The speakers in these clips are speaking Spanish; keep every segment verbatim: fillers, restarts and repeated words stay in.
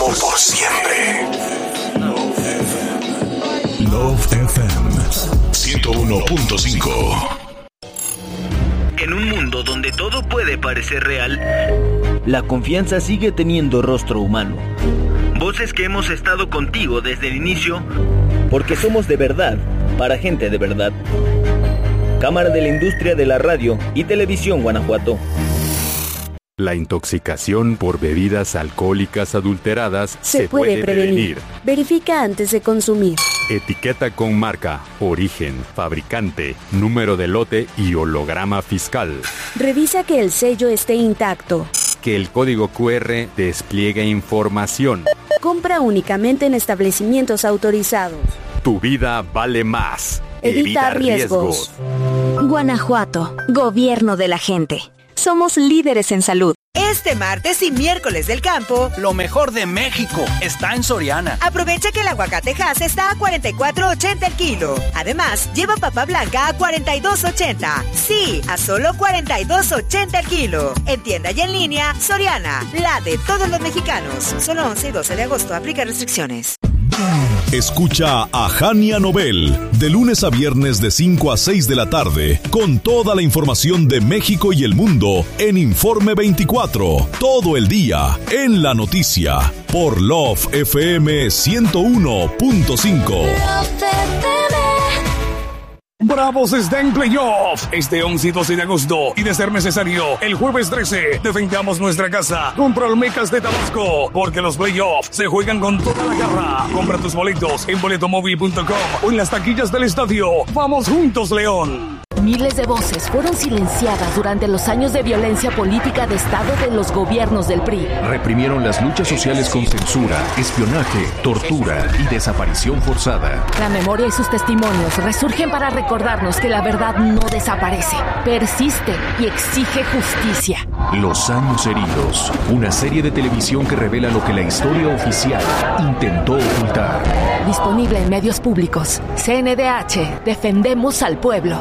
amo por siempre. Love F M ciento uno punto cinco. En un mundo donde todo puede parecer real, la confianza sigue teniendo rostro humano. Voces que hemos estado contigo desde el inicio, porque somos de verdad, para gente de verdad. Cámara de la Industria de la Radio y Televisión Guanajuato. La intoxicación por bebidas alcohólicas adulteradas se, se puede, puede prevenir. prevenir. Verifica antes de consumir. Etiqueta con marca, origen, fabricante, número de lote y holograma fiscal. Revisa que el sello esté intacto. Que el código cu erre despliegue información. Compra únicamente en establecimientos autorizados. Tu vida vale más. Evita, Evita riesgos. riesgos. Guanajuato, gobierno de la gente. Somos líderes en salud. Este martes y miércoles del campo, lo mejor de México está en Soriana. Aprovecha que el aguacate Hass está a cuarenta y cuatro ochenta el kilo. Además, lleva papa blanca a cuarenta y dos ochenta. Sí, a solo cuarenta y dos ochenta el kilo. En tienda y en línea, Soriana, la de todos los mexicanos. Solo once y doce de agosto, aplica restricciones. Escucha a Jania Nobel de lunes a viernes de cinco a seis de la tarde con toda la información de México y el mundo en Informe veinticuatro, todo el día en la noticia por Love F M ciento uno punto cinco. Bravos está en playoff este once y doce de agosto y de ser necesario el jueves trece defendamos nuestra casa contra Olmecas de Tabasco porque los playoffs se juegan con toda la garra. Compra tus boletos en boletomóvil punto com o en las taquillas del estadio. ¡Vamos juntos, León! Miles de voces fueron silenciadas durante los años de violencia política de Estado de los gobiernos del P R I. Reprimieron las luchas sociales con censura, espionaje, tortura y desaparición forzada. La memoria y sus testimonios resurgen para recordarnos que la verdad no desaparece, persiste y exige justicia. Los años heridos, una serie de televisión que revela lo que la historia oficial intentó ocultar. Disponible en medios públicos. C N D H, defendemos al pueblo.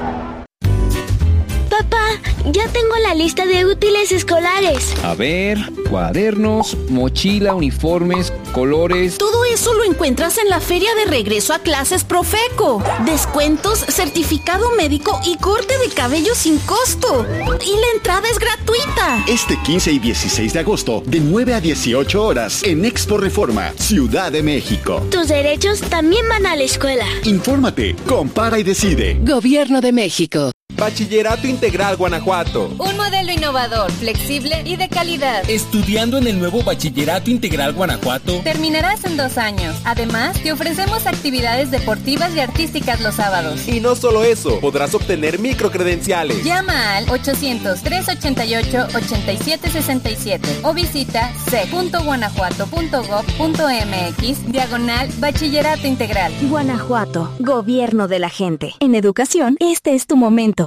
Papá, ya tengo la lista de útiles escolares. A ver, cuadernos, mochila, uniformes, colores. Todo eso lo encuentras en la feria de regreso a clases Profeco. Descuentos, certificado médico y corte de cabello sin costo. Y la entrada es gratuita. Este quince y dieciséis de agosto, de nueve a dieciocho horas, en Expo Reforma, Ciudad de México. Tus derechos también van a la escuela. Infórmate, compara y decide. Gobierno de México. Bachillerato Integral Guanajuato. Un modelo innovador, flexible y de calidad. Estudiando en el nuevo Bachillerato Integral Guanajuato. Terminarás en dos años. Además, te ofrecemos actividades deportivas y artísticas los sábados. Y no solo eso, podrás obtener microcredenciales. Llama al ochocientos, trescientos ochenta y ocho, ochenta y siete sesenta y siete o visita c punto guanajuato punto gob punto m x diagonal Bachillerato Integral. Guanajuato, gobierno de la gente. En educación, este es tu momento.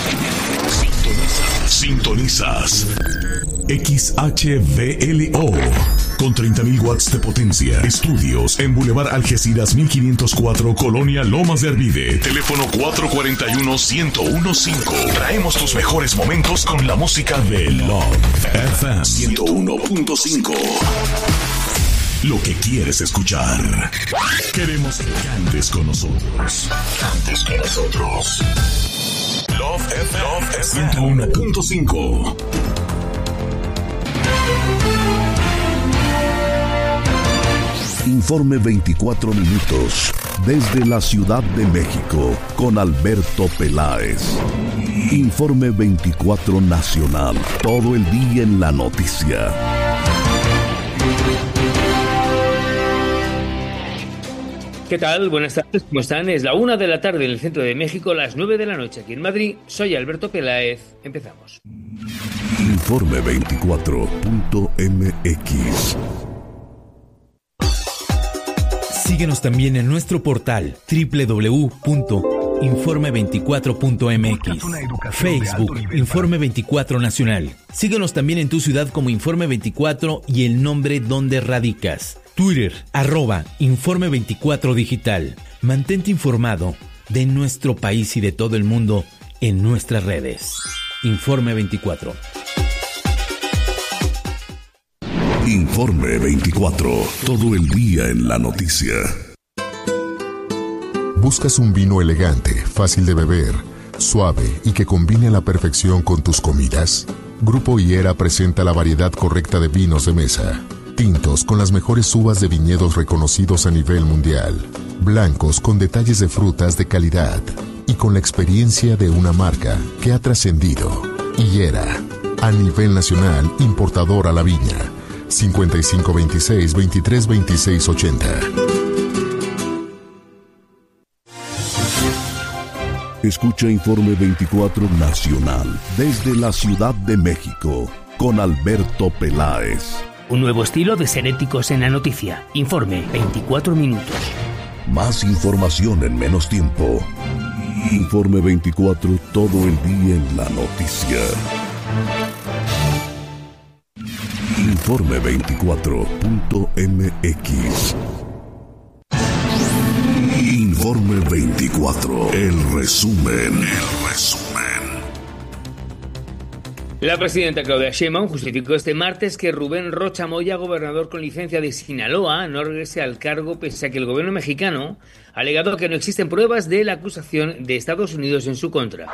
Sintonizas, sintonizas X H V L O con treinta mil watts de potencia. Estudios en Boulevard Algeciras mil quinientos cuatro, Colonia Lomas de Arvide. Teléfono cuatro cuatro uno, uno cero uno cinco. Traemos tus mejores momentos con la música de Love F M ciento uno punto cinco. Lo que quieres escuchar. Queremos que cantes con nosotros. Cantes con nosotros. Love F M ciento uno punto cinco. Informe veinticuatro minutos desde la Ciudad de México con Alberto Peláez. Informe veinticuatro Nacional, todo el día en la noticia. ¿Qué tal? Buenas tardes, ¿cómo están? Es la una de la tarde en el centro de México, las nueve de la noche aquí en Madrid. Soy Alberto Peláez. Empezamos. Informe veinticuatro punto m x. Síguenos también en nuestro portal doble u doble u doble u punto informe veinticuatro punto m x. Facebook, Informe veinticuatro Nacional. Síguenos también en tu ciudad como Informe veinticuatro y el nombre donde radicas. Twitter, arroba Informe veinticuatro Digital. Mantente informado de nuestro país y de todo el mundo en nuestras redes. Informe veinticuatro. Informe veinticuatro. Todo el día en la noticia. ¿Buscas un vino elegante, fácil de beber, suave y que combine a la perfección con tus comidas? Grupo Higuera presenta la variedad correcta de vinos de mesa. Tintos con las mejores uvas de viñedos reconocidos a nivel mundial. Blancos con detalles de frutas de calidad. Y con la experiencia de una marca que ha trascendido. Higuera, a nivel nacional, importador a la viña. cincuenta y cinco veintiséis, veintitrés veintiséis ochenta. Escucha Informe veinticuatro Nacional desde la Ciudad de México con Alberto Peláez. Un nuevo estilo de ser éticos en la noticia. Informe veinticuatro minutos. Más información en menos tiempo. Informe veinticuatro, todo el día en la noticia. Informe veinticuatro punto m x. Informe veinticuatro, el resumen, el resumen. La presidenta Claudia Sheinbaum justificó este martes que Rubén Rocha Moya, gobernador con licencia de Sinaloa, no regrese al cargo pese a que el gobierno mexicano ha alegado que no existen pruebas de la acusación de Estados Unidos en su contra.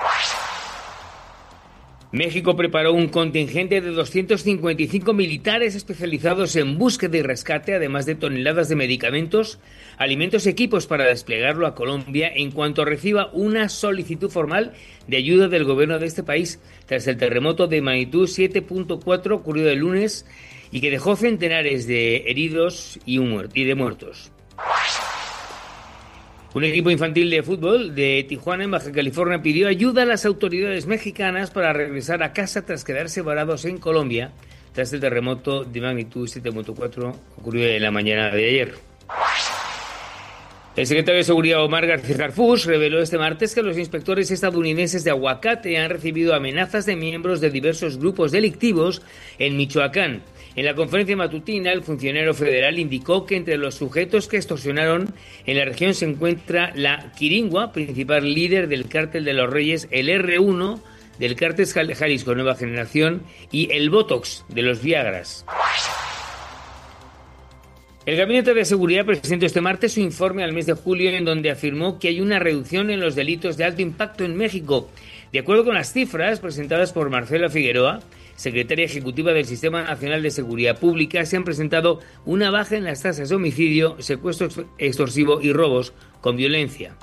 México preparó un contingente de doscientos cincuenta y cinco militares especializados en búsqueda y rescate, además de toneladas de medicamentos, alimentos y equipos para desplegarlo a Colombia en cuanto reciba una solicitud formal de ayuda del gobierno de este país tras el terremoto de magnitud siete punto cuatro ocurrido el lunes y que dejó centenares de heridos y, un muerto, y de muertos. Un equipo infantil de fútbol de Tijuana, en Baja California, pidió ayuda a las autoridades mexicanas para regresar a casa tras quedarse varados en Colombia tras el terremoto de magnitud siete punto cuatro ocurrido en la mañana de ayer. El secretario de Seguridad Omar García Harfuch reveló este martes que los inspectores estadounidenses de Aguacate han recibido amenazas de miembros de diversos grupos delictivos en Michoacán. En la conferencia matutina, el funcionario federal indicó que entre los sujetos que extorsionaron en la región se encuentra la Quiringua, principal líder del Cártel de los Reyes, el erre uno del Cártel Jalisco Nueva Generación y el Botox de los Viagras. El Gabinete de Seguridad presentó este martes su informe al mes de julio, en donde afirmó que hay una reducción en los delitos de alto impacto en México. De acuerdo con las cifras presentadas por Marcela Figueroa, secretaria ejecutiva del Sistema Nacional de Seguridad Pública, se han presentado una baja en las tasas de homicidio, secuestro extorsivo y robos con violencia.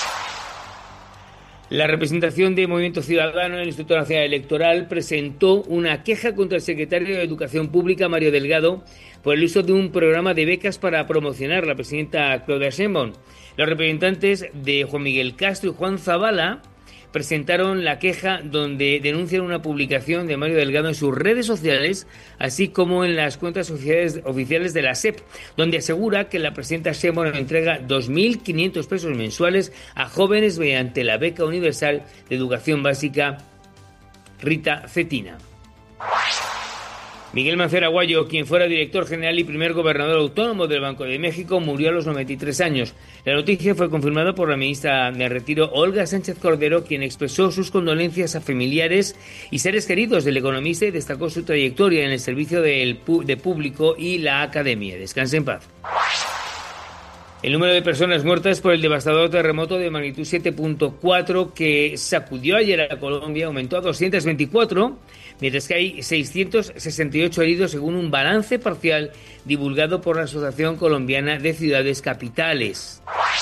La representación de Movimiento Ciudadano en el Instituto Nacional Electoral presentó una queja contra el secretario de Educación Pública, Mario Delgado, por el uso de un programa de becas para promocionar a la presidenta Claudia Sheinbaum. Los representantes de Juan Miguel Castro y Juan Zavala presentaron la queja donde denuncian una publicación de Mario Delgado en sus redes sociales, así como en las cuentas oficiales, oficiales de la S E P, donde asegura que la presidenta Sheinbaum entrega dos mil quinientos pesos mensuales a jóvenes mediante la beca universal de educación básica Rita Cetina. Miguel Mancera Aguayo, quien fuera director general y primer gobernador autónomo del Banco de México, murió a los noventa y tres años. La noticia fue confirmada por la ministra de Retiro, Olga Sánchez Cordero, quien expresó sus condolencias a familiares y seres queridos del economista y destacó su trayectoria en el servicio del pu- de público y la academia. Descanse en paz. El número de personas muertas por el devastador terremoto de magnitud siete punto cuatro que sacudió ayer a Colombia aumentó a doscientos veinticuatro, mientras que hay seiscientos sesenta y ocho heridos según un balance parcial divulgado por la Asociación Colombiana de Ciudades Capitales.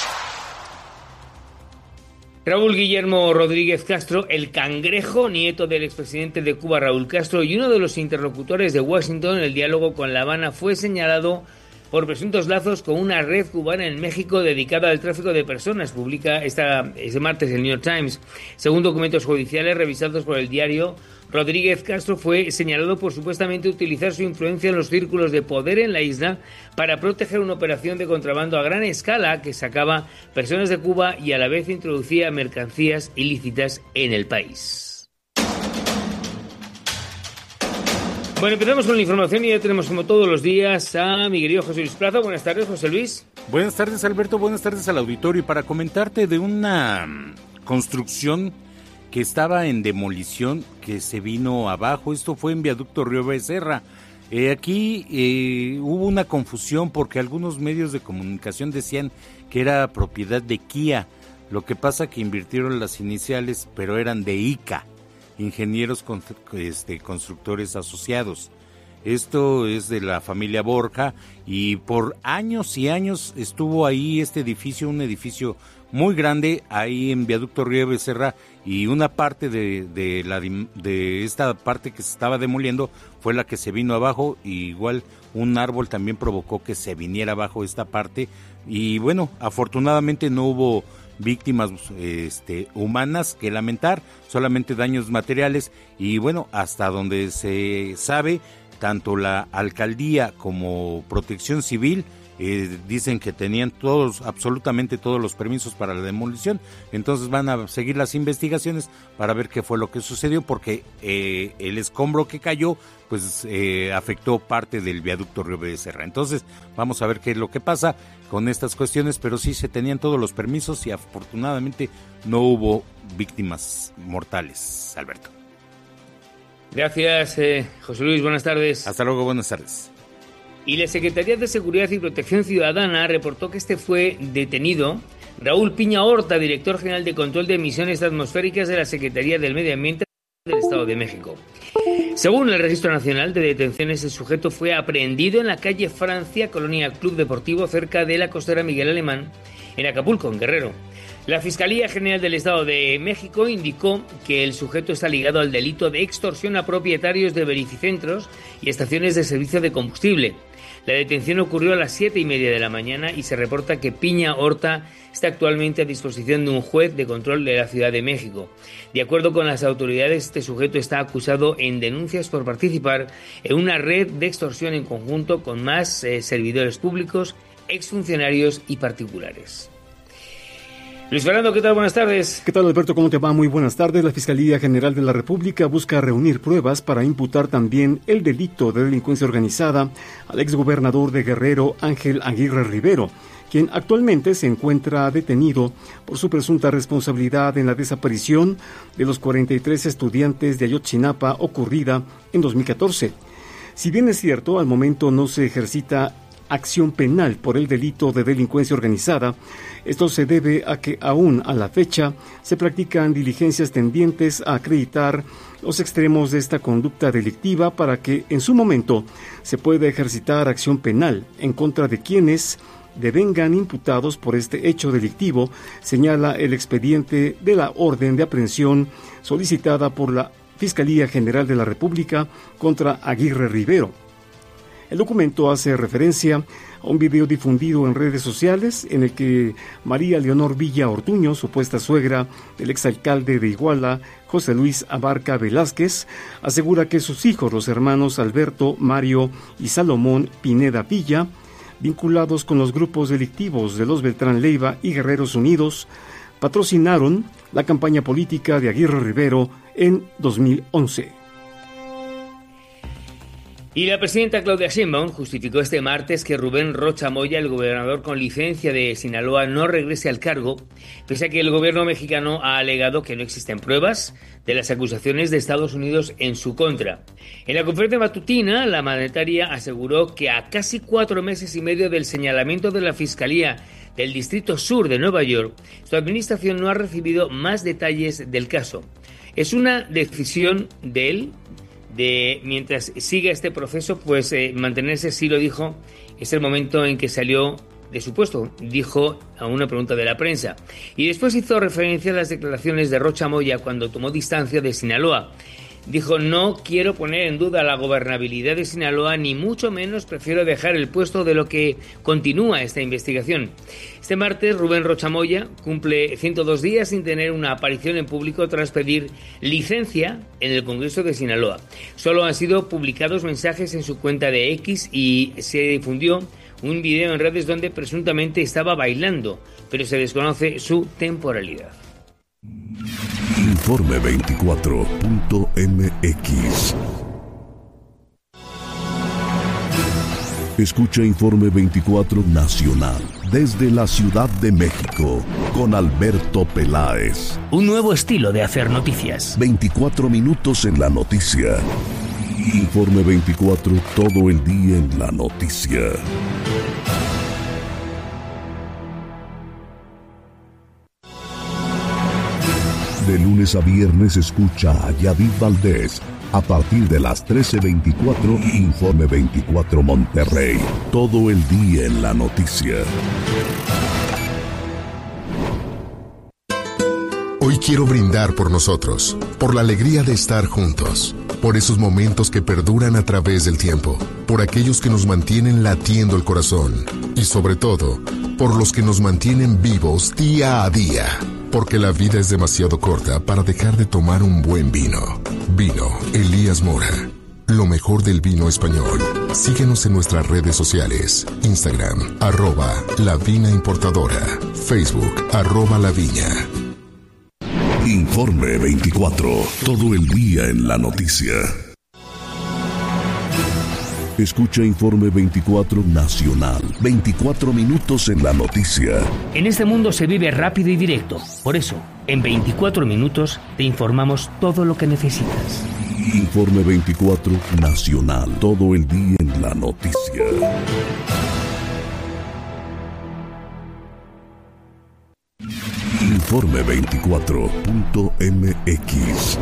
Raúl Guillermo Rodríguez Castro, el cangrejo, nieto del expresidente de Cuba Raúl Castro y uno de los interlocutores de Washington en el diálogo con La Habana, fue señalado por presuntos lazos con una red cubana en México dedicada al tráfico de personas, publica esta, este martes el New York Times. Según documentos judiciales revisados por el diario, Rodríguez Castro fue señalado por supuestamente utilizar su influencia en los círculos de poder en la isla para proteger una operación de contrabando a gran escala que sacaba personas de Cuba y a la vez introducía mercancías ilícitas en el país. Bueno, empezamos con la información y ya tenemos como todos los días a mi querido José Luis Plaza. Buenas tardes, José Luis. Buenas tardes, Alberto. Buenas tardes al auditorio. Y para comentarte de una construcción que estaba en demolición, que se vino abajo. Esto fue en Viaducto Río Becerra. Eh, aquí eh, hubo una confusión porque algunos medios de comunicación decían que era propiedad de Kia. Lo que pasa que invirtieron las iniciales, pero eran de I C A, Ingenieros Con- este, Constructores Asociados. Esto es de la familia Borja y por años y años estuvo ahí este edificio, un edificio muy grande ahí en Viaducto Río Becerra, y una parte de, de, la, de esta parte que se estaba demoliendo fue la que se vino abajo, y igual un árbol también provocó que se viniera abajo esta parte, y bueno, afortunadamente no hubo víctimas este, humanas que lamentar, solamente daños materiales, y bueno, hasta donde se sabe, tanto la alcaldía como Protección Civil eh, dicen que tenían todos, absolutamente todos los permisos para la demolición. Entonces van a seguir las investigaciones para ver qué fue lo que sucedió, porque eh, el escombro que cayó pues eh, afectó parte del viaducto Río Becerra. Entonces vamos a ver qué es lo que pasa con estas cuestiones, pero sí se tenían todos los permisos y afortunadamente no hubo víctimas mortales, Alberto. Gracias, eh, José Luis, buenas tardes. Hasta luego, buenas tardes. Y la Secretaría de Seguridad y Protección Ciudadana reportó que este fue detenido Raúl Piña Horta, director general de Control de Emisiones Atmosféricas de la Secretaría del Medio Ambiente del Estado de México. Según el Registro Nacional de Detenciones, el sujeto fue aprehendido en la calle Francia, Colonia Club Deportivo, cerca de la costera Miguel Alemán, en Acapulco, en Guerrero. La Fiscalía General del Estado de México indicó que el sujeto está ligado al delito de extorsión a propietarios de verificentros y estaciones de servicio de combustible. La detención ocurrió a las siete y media de la mañana y se reporta que Piña Horta está actualmente a disposición de un juez de control de la Ciudad de México. De acuerdo con las autoridades, este sujeto está acusado en denuncias por participar en una red de extorsión en conjunto con más eh, servidores públicos, exfuncionarios y particulares. Luis Fernando, ¿qué tal? Buenas tardes. ¿Qué tal, Alberto? ¿Cómo te va? Muy buenas tardes. La Fiscalía General de la República busca reunir pruebas para imputar también el delito de delincuencia organizada al exgobernador de Guerrero, Ángel Aguirre Rivero, quien actualmente se encuentra detenido por su presunta responsabilidad en la desaparición de los cuarenta y tres estudiantes de Ayotzinapa ocurrida en dos mil catorce. Si bien es cierto, al momento no se ejercita acción penal por el delito de delincuencia organizada, esto se debe a que aún a la fecha se practican diligencias tendientes a acreditar los extremos de esta conducta delictiva para que en su momento se pueda ejercitar acción penal en contra de quienes devengan imputados por este hecho delictivo, señala el expediente de la orden de aprehensión solicitada por la Fiscalía General de la República contra Aguirre Rivero. El documento hace referencia a un video difundido en redes sociales en el que María Leonor Villa Ortuño, supuesta suegra del exalcalde de Iguala, José Luis Abarca Velázquez, asegura que sus hijos, los hermanos Alberto, Mario y Salomón Pineda Villa, vinculados con los grupos delictivos de los Beltrán Leiva y Guerreros Unidos, patrocinaron la campaña política de Aguirre Rivero en dos mil once. Y la presidenta Claudia Sheinbaum justificó este martes que Rubén Rocha Moya, el gobernador con licencia de Sinaloa, no regrese al cargo, pese a que el gobierno mexicano ha alegado que no existen pruebas de las acusaciones de Estados Unidos en su contra. En la conferencia matutina, la mandataria aseguró que a casi cuatro meses y medio del señalamiento de la Fiscalía del Distrito Sur de Nueva York, su administración no ha recibido más detalles del caso. Es una decisión de él, de mientras siga este proceso, pues eh, mantenerse, sí lo dijo, es el momento en que salió de su puesto, dijo a una pregunta de la prensa. Y después hizo referencia a las declaraciones de Rocha Moya cuando tomó distancia de Sinaloa. Dijo: no quiero poner en duda la gobernabilidad de Sinaloa, ni mucho menos prefiero dejar el puesto de lo que continúa esta investigación. Este martes, Rubén Rocha Moya cumple ciento dos días sin tener una aparición en público tras pedir licencia en el Congreso de Sinaloa. Solo han sido publicados mensajes en su cuenta de X y se difundió un video en redes donde presuntamente estaba bailando, pero se desconoce su temporalidad. Informe veinticuatro punto m x. Escucha Informe veinticuatro Nacional desde la Ciudad de México con Alberto Peláez. Un nuevo estilo de hacer noticias. veinticuatro minutos en la noticia. Informe veinticuatro, todo el día en la noticia. De lunes a viernes escucha a Yadid Valdés. A partir de las trece veinticuatro, Informe veinticuatro Monterrey. Todo el día en la noticia. Hoy quiero brindar por nosotros, por la alegría de estar juntos, por esos momentos que perduran a través del tiempo, por aquellos que nos mantienen latiendo el corazón y sobre todo, por los que nos mantienen vivos día a día. Porque la vida es demasiado corta para dejar de tomar un buen vino. Vino Elías Mora. Lo mejor del vino español. Síguenos en nuestras redes sociales. Instagram, arroba La Vina Importadora. Facebook, arroba La Viña. Informe veinticuatro. Todo el día en la noticia. Escucha Informe veinticuatro Nacional. veinticuatro minutos en la noticia. En este mundo se vive rápido y directo. Por eso, en veinticuatro minutos te informamos todo lo que necesitas. Informe veinticuatro Nacional. Todo el día en la noticia. Informe veinticuatro punto m x.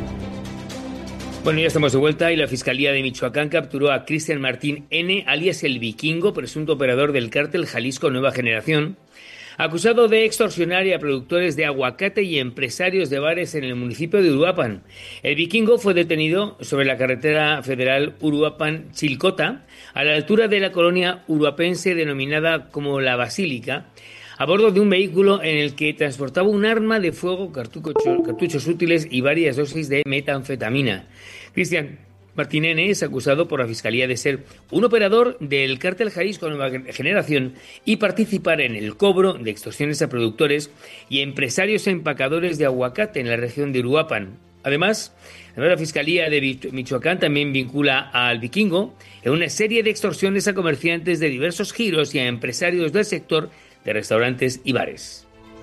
Bueno, ya estamos de vuelta y la Fiscalía de Michoacán capturó a Cristian Martín N., alias El Vikingo, presunto operador del cártel Jalisco Nueva Generación, acusado de extorsionar a productores de aguacate y empresarios de bares en el municipio de Uruapan. El Vikingo fue detenido sobre la carretera federal Uruapan-Chilcota, a la altura de la colonia uruapense denominada como La Basílica, a bordo de un vehículo en el que transportaba un arma de fuego, cartuchos, cartuchos útiles y varias dosis de metanfetamina. Cristian Martín N. es acusado por la Fiscalía de ser un operador del cártel Jalisco Nueva Generación y participar en el cobro de extorsiones a productores y empresarios empacadores de aguacate en la región de Uruapan. Además, la Fiscalía de Michoacán también vincula al Vikingo en una serie de extorsiones a comerciantes de diversos giros y a empresarios del sector de restaurantes y bares.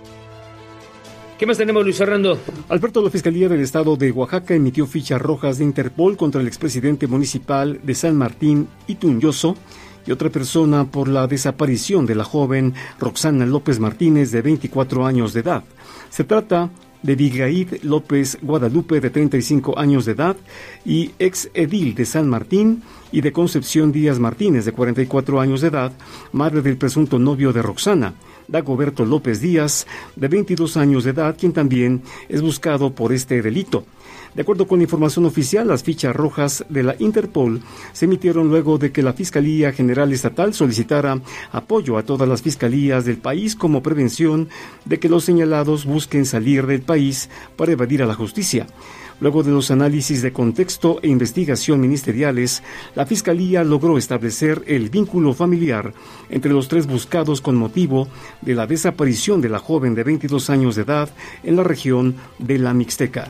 ¿Qué más tenemos, Luis Fernando? Alberto, la Fiscalía del Estado de Oaxaca emitió fichas rojas de Interpol contra el expresidente municipal de San Martín, Itunyoso, y otra persona por la desaparición de la joven Roxana López Martínez, de veinticuatro años de edad. Se trata de Vigaid López Guadalupe, de treinta y cinco años de edad, y ex edil de San Martín, y de Concepción Díaz Martínez, de cuarenta y cuatro años de edad, madre del presunto novio de Roxana, Dagoberto López Díaz, de veintidós años de edad, quien también es buscado por este delito. De acuerdo con la información oficial, las fichas rojas de la Interpol se emitieron luego de que la Fiscalía General Estatal solicitara apoyo a todas las fiscalías del país como prevención de que los señalados busquen salir del país para evadir a la justicia. Luego de los análisis de contexto e investigación ministeriales, la Fiscalía logró establecer el vínculo familiar entre los tres buscados con motivo de la desaparición de la joven de veintidós años de edad en la región de la Mixteca.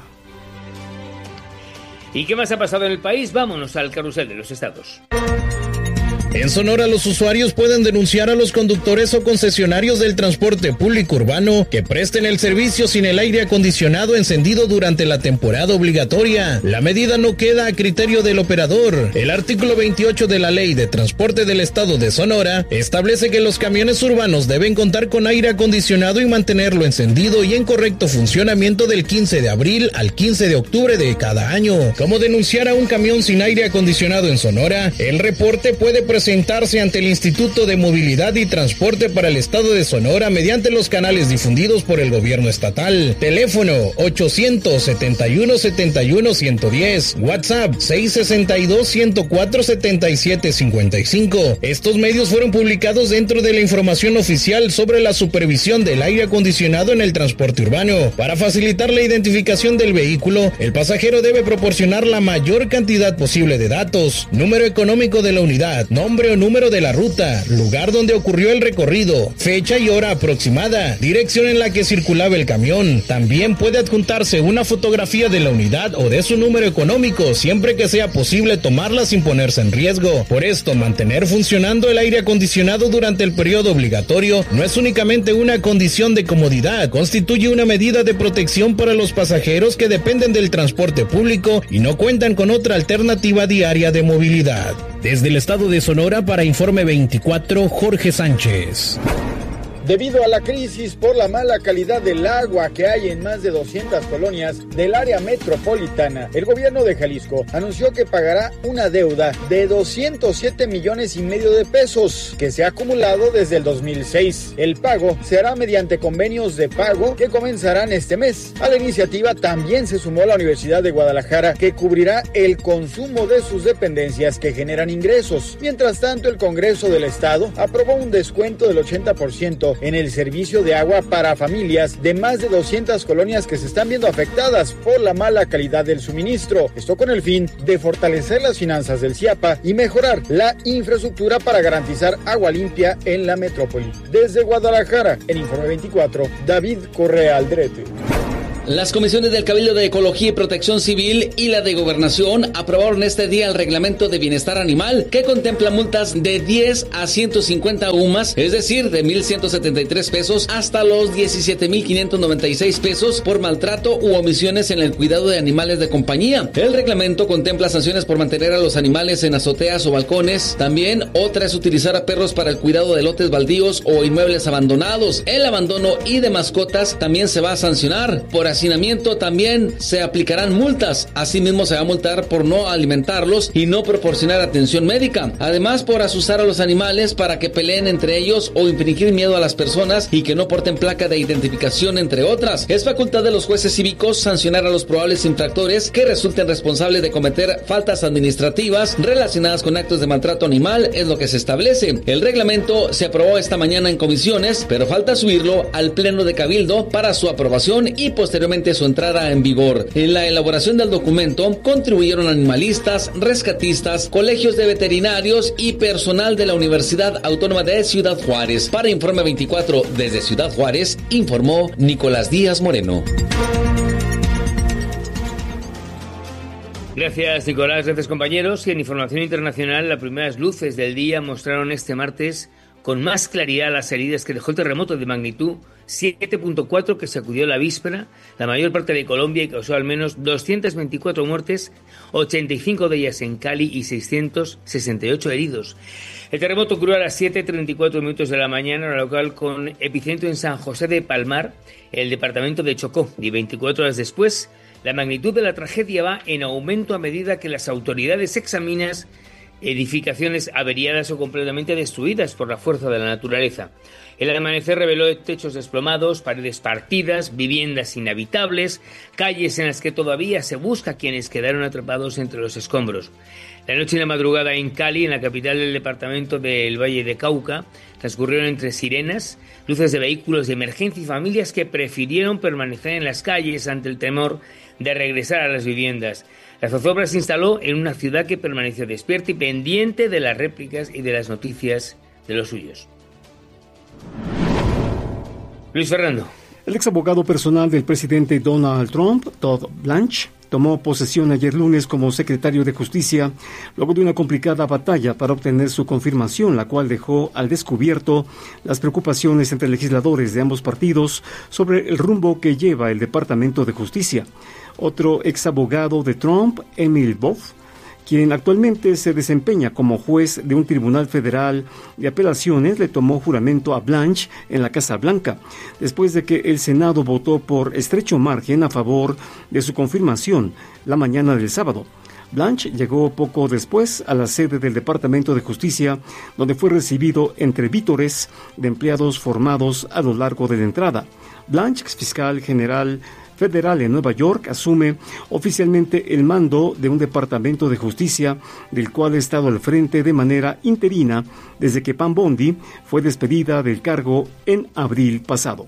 ¿Y qué más ha pasado en el país? Vámonos al carrusel de los estados. En Sonora, los usuarios pueden denunciar a los conductores o concesionarios del transporte público urbano que presten el servicio sin el aire acondicionado encendido durante la temporada obligatoria. La medida no queda a criterio del operador. El artículo veintiocho de la Ley de Transporte del Estado de Sonora establece que los camiones urbanos deben contar con aire acondicionado y mantenerlo encendido y en correcto funcionamiento del quince de abril al quince de octubre de cada año. ¿Cómo denunciar a un camión sin aire acondicionado en Sonora? El reporte puede presentar presentarse ante el Instituto de Movilidad y Transporte para el Estado de Sonora mediante los canales difundidos por el gobierno estatal. Teléfono ochocientos setenta y uno setenta y uno ciento diez, WhatsApp seis sesenta y dos ciento cuatro setenta y siete cincuenta y cinco. Estos medios fueron publicados dentro de la información oficial sobre la supervisión del aire acondicionado en el transporte urbano. Para facilitar la identificación del vehículo, el pasajero debe proporcionar la mayor cantidad posible de datos: número económico de la unidad, nombre nombre o número de la ruta, lugar donde ocurrió el recorrido, fecha y hora aproximada, dirección en la que circulaba el camión. También puede adjuntarse una fotografía de la unidad o de su número económico, siempre que sea posible tomarla sin ponerse en riesgo. Por esto, mantener funcionando el aire acondicionado durante el periodo obligatorio no es únicamente una condición de comodidad, constituye una medida de protección para los pasajeros que dependen del transporte público y no cuentan con otra alternativa diaria de movilidad. Desde el estado de Sonora para Informe veinticuatro, Jorge Sánchez. Debido a la crisis por la mala calidad del agua que hay en más de doscientas colonias del área metropolitana, el gobierno de Jalisco anunció que pagará una deuda de doscientos siete millones y medio de pesos que se ha acumulado desde el dos mil seis. El pago se hará mediante convenios de pago que comenzarán este mes. A la iniciativa también se sumó la Universidad de Guadalajara, que cubrirá el consumo de sus dependencias que generan ingresos. Mientras tanto, el Congreso del Estado aprobó un descuento del ochenta por ciento en el servicio de agua para familias de más de doscientas colonias que se están viendo afectadas por la mala calidad del suministro. Esto con el fin de fortalecer las finanzas del CIAPA y mejorar la infraestructura para garantizar agua limpia en la metrópoli. Desde Guadalajara, en Informe veinticuatro, David Correa Aldrete. Las comisiones del Cabildo de Ecología y Protección Civil y la de Gobernación aprobaron este día el Reglamento de Bienestar Animal, que contempla multas de diez a ciento cincuenta U M A S, es decir, de mil ciento setenta y tres pesos hasta los diecisiete mil quinientos noventa y seis pesos por maltrato u omisiones en el cuidado de animales de compañía. El reglamento contempla sanciones por mantener a los animales en azoteas o balcones. También otra es utilizar a perros para el cuidado de lotes baldíos o inmuebles abandonados. El abandono y de mascotas también se va a sancionar. Por hacinamiento también se aplicarán multas. Asimismo, se va a multar por no alimentarlos y no proporcionar atención médica. Además, por asustar a los animales para que peleen entre ellos o infringir miedo a las personas y que no porten placa de identificación, entre otras. Es facultad de los jueces cívicos sancionar a los probables infractores que resulten responsables de cometer faltas administrativas relacionadas con actos de maltrato animal, es lo que se establece. El reglamento se aprobó esta mañana en comisiones, pero falta subirlo al Pleno de Cabildo para su aprobación y posteriormente su entrada en vigor. En la elaboración del documento contribuyeron animalistas, rescatistas, colegios de veterinarios y personal de la Universidad Autónoma de Ciudad Juárez. Para Informe veinticuatro desde Ciudad Juárez, informó Nicolás Díaz Moreno. Gracias, Nicolás. Gracias, compañeros. Y en información internacional, las primeras luces del día mostraron este martes con más claridad las heridas que dejó el terremoto de magnitud siete punto cuatro que sacudió la víspera la mayor parte de Colombia y causó al menos doscientas veinticuatro muertes, ochenta y cinco de ellas en Cali y seiscientos sesenta y ocho heridos. El terremoto ocurrió a las siete treinta y cuatro minutos de la mañana, hora local, con epicentro en San José de Palmar, el departamento de Chocó, y veinticuatro horas después, la magnitud de la tragedia va en aumento a medida que las autoridades examinan edificaciones averiadas o completamente destruidas por la fuerza de la naturaleza. El amanecer reveló techos desplomados, paredes partidas, viviendas inhabitables, calles en las que todavía se busca a quienes quedaron atrapados entre los escombros. La noche y la madrugada en Cali, en la capital del departamento del Valle de Cauca, transcurrieron entre sirenas, luces de vehículos de emergencia y familias que prefirieron permanecer en las calles ante el temor de regresar a las viviendas. La zozobra se instaló en una ciudad que permaneció despierta y pendiente de las réplicas y de las noticias de los suyos. Luis Fernando. El ex abogado personal del presidente Donald Trump, Todd Blanche, tomó posesión ayer lunes como secretario de Justicia, luego de una complicada batalla para obtener su confirmación, la cual dejó al descubierto las preocupaciones entre legisladores de ambos partidos sobre el rumbo que lleva el Departamento de Justicia. Otro ex abogado de Trump, Emil Boff, quien actualmente se desempeña como juez de un tribunal federal de apelaciones, le tomó juramento a Blanche en la Casa Blanca, después de que el Senado votó por estrecho margen a favor de su confirmación la mañana del sábado. Blanche llegó poco después a la sede del Departamento de Justicia, donde fue recibido entre vítores de empleados formados a lo largo de la entrada. Blanche, exfiscal general federal en Nueva York, asume oficialmente el mando de un departamento de justicia del cual ha estado al frente de manera interina desde que Pam Bondi fue despedida del cargo en abril pasado.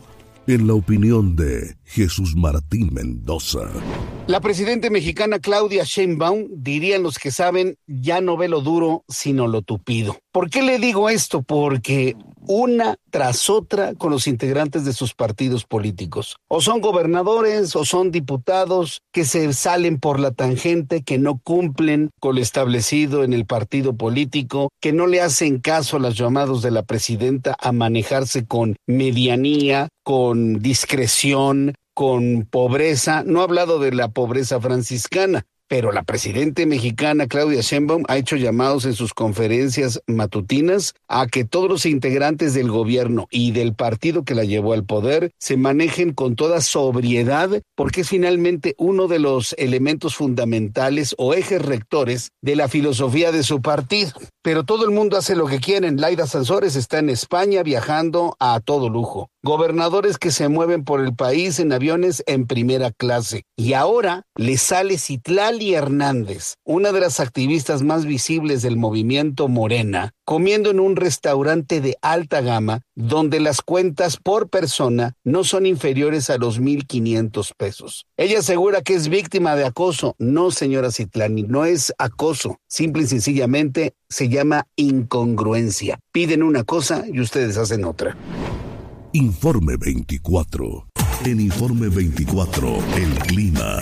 en la opinión de Jesús Martín Mendoza. La presidenta mexicana Claudia Sheinbaum, dirían los que saben, ya no ve lo duro, sino lo tupido. ¿Por qué le digo esto? Porque una tras otra con los integrantes de sus partidos políticos. O son gobernadores o son diputados que se salen por la tangente, que no cumplen con lo establecido en el partido político, que no le hacen caso a los llamados de la presidenta a manejarse con medianía, con discreción, con pobreza. No ha hablado de la pobreza franciscana, pero la presidenta mexicana Claudia Sheinbaum ha hecho llamados en sus conferencias matutinas a que todos los integrantes del gobierno y del partido que la llevó al poder se manejen con toda sobriedad, porque es finalmente uno de los elementos fundamentales o ejes rectores de la filosofía de su partido. Pero todo el mundo hace lo que quieren. Laida Sansores está en España viajando a todo lujo. Gobernadores que se mueven por el país en aviones en primera clase. Y ahora le sale Citlali Hernández, una de las activistas más visibles del movimiento Morena, comiendo en un restaurante de alta gama donde las cuentas por persona no son inferiores a los mil quinientos pesos. Ella asegura que es víctima de acoso. No, señora Citlali, no es acoso. Simple y sencillamente se llama incongruencia. Piden una cosa y ustedes hacen otra. Informe veinticuatro. En Informe veinticuatro, el clima.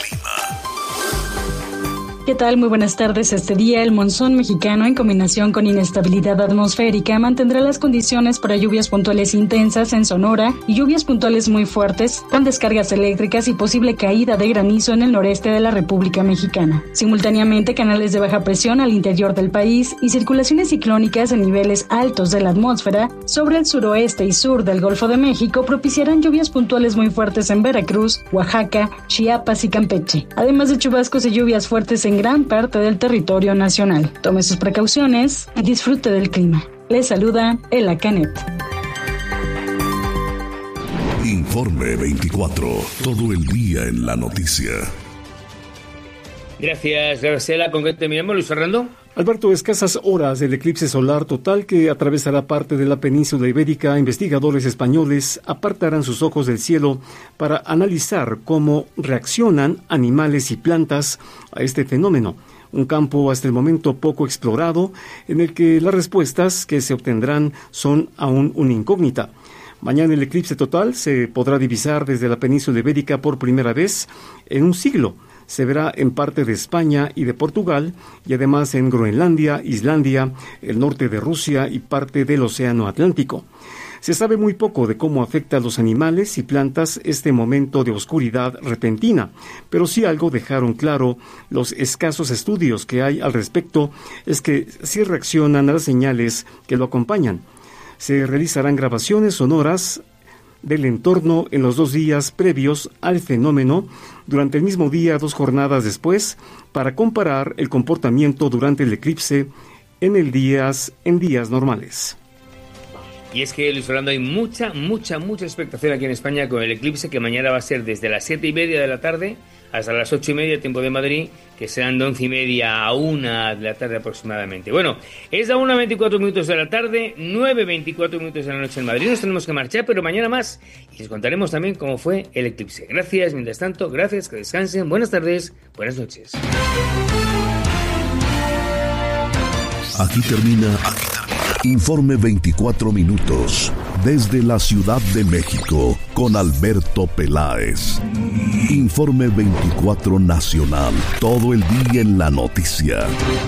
¿Qué tal? Muy buenas tardes. Este día el monzón mexicano, en combinación con inestabilidad atmosférica, mantendrá las condiciones para lluvias puntuales intensas en Sonora y lluvias puntuales muy fuertes, con descargas eléctricas y posible caída de granizo en el noreste de la República Mexicana. Simultáneamente, canales de baja presión al interior del país y circulaciones ciclónicas en niveles altos de la atmósfera sobre el suroeste y sur del Golfo de México propiciarán lluvias puntuales muy fuertes en Veracruz, Oaxaca, Chiapas y Campeche, además de chubascos y lluvias fuertes en gran parte del territorio nacional. Tome sus precauciones y disfrute del clima. Les saluda Ela Canet. Informe veinticuatro. Todo el día en la noticia. Gracias, Graciela. ¿Con qué terminamos, Luis Fernando? Alberto, escasas horas del eclipse solar total que atravesará parte de la península ibérica, investigadores españoles apartarán sus ojos del cielo para analizar cómo reaccionan animales y plantas a este fenómeno. Un campo hasta el momento poco explorado, en el que las respuestas que se obtendrán son aún una incógnita. Mañana el eclipse total se podrá divisar desde la península ibérica por primera vez en un siglo. Se verá en parte de España y de Portugal, y además en Groenlandia, Islandia, el norte de Rusia y parte del Océano Atlántico. Se sabe muy poco de cómo afecta a los animales y plantas este momento de oscuridad repentina, pero sí algo dejaron claro los escasos estudios que hay al respecto, es que sí reaccionan a las señales que lo acompañan. Se realizarán grabaciones sonoras del entorno en los dos días previos al fenómeno, durante el mismo día, dos jornadas después, para comparar el comportamiento durante el eclipse en, el días, en días normales. Y es que, Luis Fernando, hay mucha, mucha, mucha expectación aquí en España con el eclipse, que mañana va a ser desde las siete y media de la tarde hasta las ocho y media, tiempo de Madrid, que serán de once y media a una de la tarde aproximadamente. Bueno, es la una veinticuatro minutos de la tarde, nueve veinticuatro minutos de la noche en Madrid. Nos tenemos que marchar, pero mañana más. Y les contaremos también cómo fue el eclipse. Gracias, mientras tanto, gracias, que descansen. Buenas tardes, buenas noches. Aquí termina, aquí termina. Informe veinticuatro minutos. Desde la Ciudad de México, con Alberto Peláez. Informe veinticuatro Nacional. Todo el día en la noticia.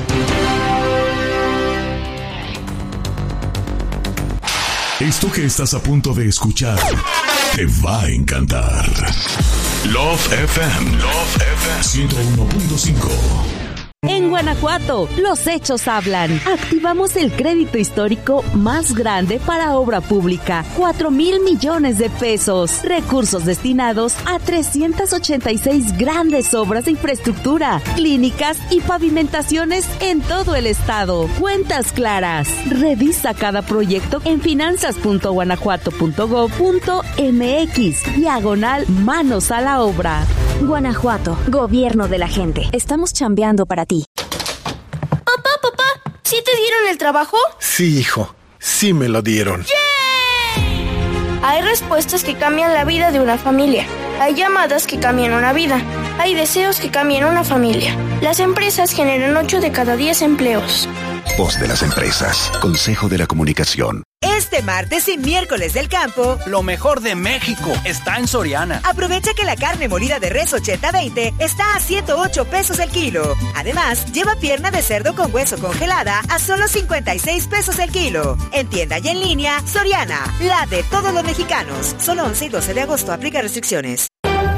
Esto que estás a punto de escuchar te va a encantar. Love F M. Love F M ciento uno punto cinco. En Guanajuato, los hechos hablan. Activamos el crédito histórico más grande para obra pública, cuatro mil millones de pesos. Recursos destinados a trescientas ochenta y seis grandes obras de infraestructura, clínicas y pavimentaciones en todo el estado. Cuentas claras. Revisa cada proyecto en finanzas punto guanajuato punto gob punto mx, diagonal manos a la obra. Guanajuato, gobierno de la gente. Estamos chambeando para ti. Papá, papá, ¿sí te dieron el trabajo? Sí, hijo, sí me lo dieron. ¡Yay! Hay respuestas que cambian la vida de una familia. Hay llamadas que cambian una vida. Hay deseos que cambian una familia. Las empresas generan ocho de cada diez empleos. Voz de las empresas. Consejo de la Comunicación. Este martes y miércoles del campo, lo mejor de México está en Soriana. Aprovecha que la carne molida de res ochenta veinte está a ciento ocho pesos el kilo. Además, lleva pierna de cerdo con hueso congelada a solo cincuenta y seis pesos el kilo. En tienda y en línea, Soriana, la de todos los mexicanos. Solo once y doce de agosto, aplica restricciones.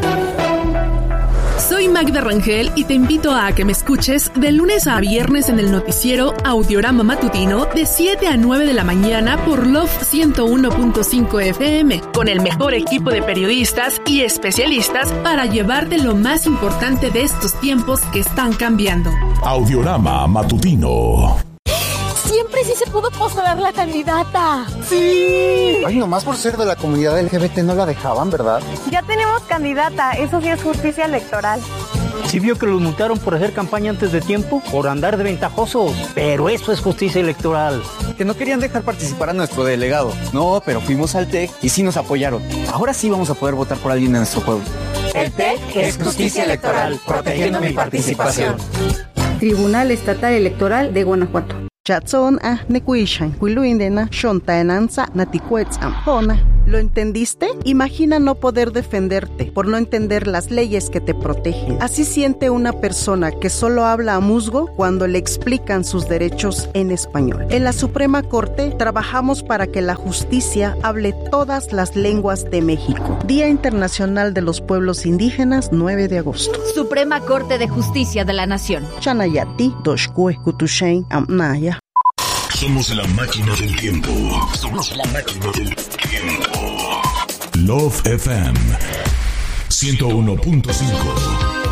Soy Magda Rangel y te invito a que me escuches de lunes a viernes en el noticiero Audiorama Matutino de siete a nueve de la mañana por Love ciento uno punto cinco F M, con el mejor equipo de periodistas y especialistas para llevarte lo más importante de estos tiempos que están cambiando. Audiorama Matutino. Siempre sí se pudo postular la candidata. ¡Sí! Ay, nomás por ser de la comunidad L G B T no la dejaban, ¿verdad? Ya tenemos candidata, eso sí es justicia electoral. Sí vio que los multaron por hacer campaña antes de tiempo, por andar de ventajosos, pero eso es justicia electoral. Que no querían dejar participar a nuestro delegado. No, pero fuimos al T E C y sí nos apoyaron. Ahora sí vamos a poder votar por alguien de nuestro pueblo. El T E C es justicia electoral, protegiendo mi participación. Tribunal Estatal Electoral de Guanajuato. Chatson a Necuishan, Quiluindena, Shontaenanza, Naticuetzam, Jona. ¿Lo entendiste? Imagina no poder defenderte por no entender las leyes que te protegen. Así siente una persona que solo habla a musgo cuando le explican sus derechos en español. En la Suprema Corte trabajamos para que la justicia hable todas las lenguas de México. Día Internacional de los Pueblos Indígenas, nueve de agosto. Suprema Corte de Justicia de la Nación. Chanayati, Doshkue, Kutushain, Amnaya. Somos la máquina del tiempo. Somos la máquina del tiempo. Love F M ciento uno punto cinco.